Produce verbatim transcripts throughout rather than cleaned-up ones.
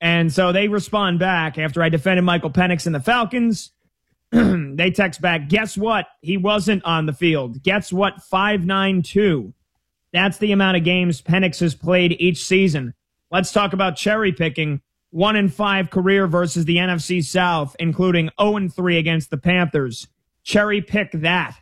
And so they respond back after I defended Michael Penix and the Falcons. They text back, guess what? He wasn't on the field. Guess what? five nine two. That's the amount of games Penix has played each season. Let's talk about cherry picking. One in five career versus the N F C South, including oh and three against the Panthers. Cherry pick that.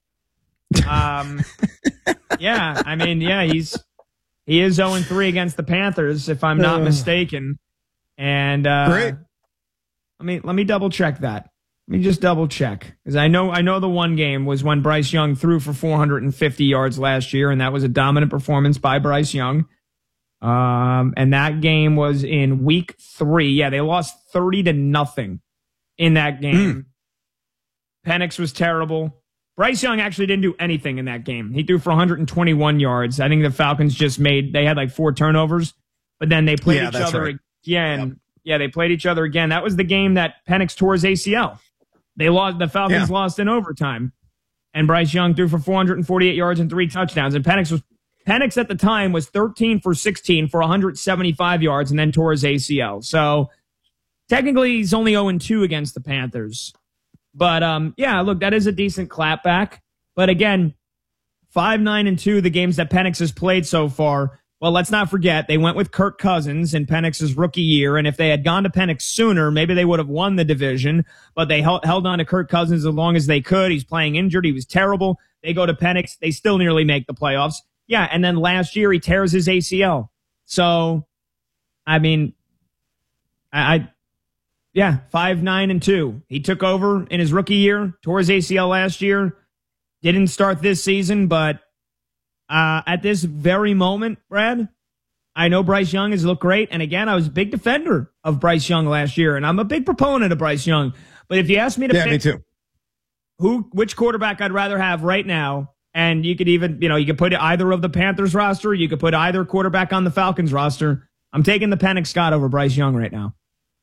Um, yeah, I mean, yeah, he's he is oh and three against the Panthers, if I'm not mistaken. And uh, Great. Let me let me double check that. Let me just double check, because I know I know the one game was when Bryce Young threw for four hundred fifty yards last year, and that was a dominant performance by Bryce Young. Um, and that game was in week three. Yeah, they lost thirty to nothing in that game. Mm. Penix was terrible. Bryce Young actually didn't do anything in that game. He threw for one hundred twenty-one yards. I think the Falcons just made, they had like four turnovers, but then they played yeah, each other right. again. Yep. Yeah, they played each other again. That was the game that Penix tore his A C L. They lost, the Falcons yeah. lost in overtime. And Bryce Young threw for four hundred forty-eight yards and three touchdowns. And Penix was, Penix at the time was thirteen for sixteen for one hundred seventy-five yards and then tore his A C L. So technically he's only oh and two against the Panthers. But um, yeah, look, that is a decent clapback. But again, five nine and two, the games that Penix has played so far. Well, let's not forget, they went with Kirk Cousins in Penix's rookie year, and if they had gone to Penix sooner, maybe they would have won the division, but they held, held on to Kirk Cousins as long as they could. He's playing injured. He was terrible. They go to Penix. They still nearly make the playoffs. Yeah, and then last year he tears his A C L. So, I mean, I, I yeah, five nine and two. He took over in his rookie year, tore his A C L last year, didn't start this season, but Uh, at this very moment, Brad, I know Bryce Young has looked great. And again, I was a big defender of Bryce Young last year, and I'm a big proponent of Bryce Young. But if you ask me to yeah, pick me too. who, which quarterback I'd rather have right now, and you could even, you know, you could put either of the Panthers roster, you could put either quarterback on the Falcons roster. I'm taking the Penix Scott over Bryce Young right now.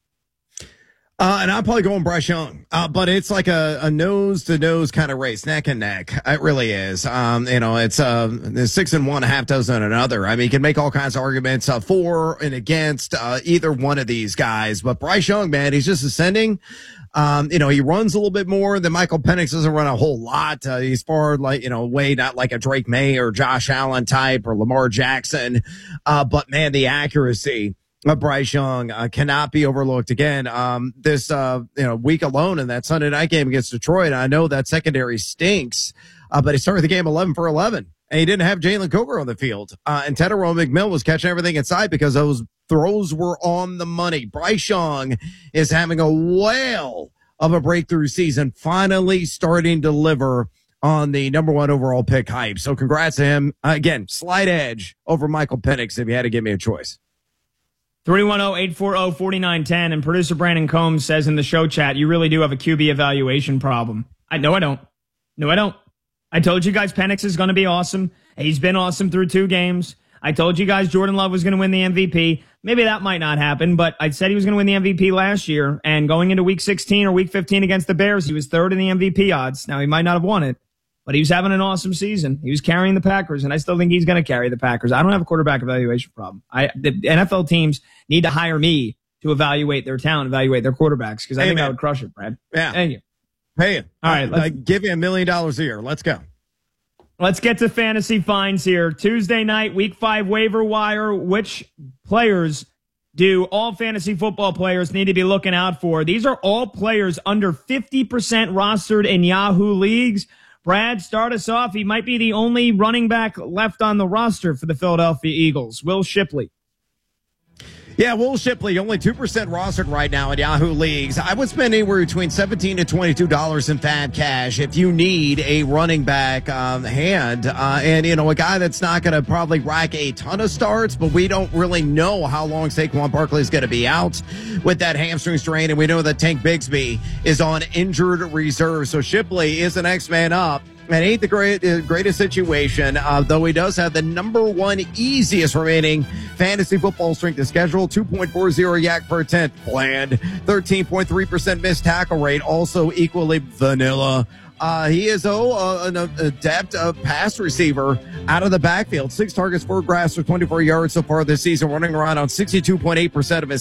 Uh, and I'm probably going Bryce Young, uh, but it's like a, a nose-to-nose kind of race, neck and neck. It really is. Um, you know, it's uh, six and one, a half dozen another. I mean, you can make all kinds of arguments uh, for and against uh, either one of these guys. But Bryce Young, man, he's just ascending. Um, you know, he runs a little bit more than Michael Penix. Doesn't run a whole lot. Uh, he's far like, you know, way not like a Drake May or Josh Allen type or Lamar Jackson. Uh, but man, the accuracy of Bryce Young uh, cannot be overlooked again. Um, this, uh, you know, week alone in that Sunday night game against Detroit, I know that secondary stinks, uh, but he started the game eleven for eleven, and he didn't have Jalen Coker on the field. Uh, and Tedero McMillan was catching everything inside because those throws were on the money. Bryce Young is having a whale of a breakthrough season, finally starting to deliver on the number one overall pick hype. So congrats to him. Uh, again, slight edge over Michael Penix if you had to give me a choice. three one zero, eight four zero, four nine one zero. And producer Brandon Combs says in the show chat, you really do have a Q B evaluation problem. I No, I don't. No, I don't. I told you guys Penix is going to be awesome. He's been awesome through two games. I told you guys Jordan Love was going to win the M V P. Maybe that might not happen, but I said he was going to win the M V P last year. And going into week sixteen or week fifteen against the Bears, he was third in the M V P odds. Now, he might not have won it, but he was having an awesome season. He was carrying the Packers, and I still think he's going to carry the Packers. I don't have a quarterback evaluation problem. I The N F L teams need to hire me to evaluate their talent, evaluate their quarterbacks, because I hey, think man. I would crush it, Brad. Yeah. Thank you. Hey, all right. Let's, I give you a million dollars a year. Let's go. Let's get to fantasy finds here. Tuesday night, week five waiver wire. Which players do all fantasy football players need to be looking out for? These are all players under fifty percent rostered in Yahoo leagues. Brad, start us off. He might be the only running back left on the roster for the Philadelphia Eagles. Will Shipley. Yeah, Will Shipley, only two percent rostered right now in Yahoo leagues. I would spend anywhere between seventeen to twenty-two dollars in Fab Cash if you need a running back um, hand. Uh, and, you know, a guy that's not going to probably rack a ton of starts, but we don't really know how long Saquon Barkley is going to be out with that hamstring strain. And we know that Tank Bigsby is on injured reserve. So Shipley is the next man up. And ain't the great, uh, greatest situation, uh, though he does have the number one easiest remaining fantasy football strength of schedule, two point four oh yak per attempt planned, thirteen point three percent missed tackle rate, also equally vanilla. Uh, he is, oh, uh, an adept uh, pass receiver out of the backfield. Six targets, four grabs for twenty-four yards so far this season, running around on sixty-two point eight percent of his